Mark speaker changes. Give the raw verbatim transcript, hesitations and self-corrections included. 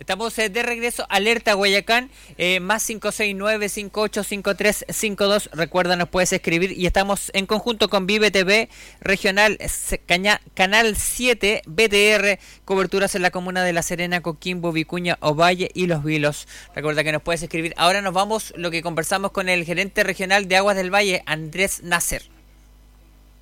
Speaker 1: Estamos eh, de regreso, alerta Guayacán, eh, más cinco seis nueve, cinco ocho cinco tres cinco dos, recuerda, nos puedes escribir, y estamos en conjunto con Vive T V, Regional, Caña, Canal siete, B T R, coberturas en la comuna de La Serena, Coquimbo, Vicuña, Ovalle y Los Vilos. Recuerda que nos puedes escribir. Ahora nos vamos, lo que conversamos con el gerente regional de Aguas del Valle, Andrés Nasser.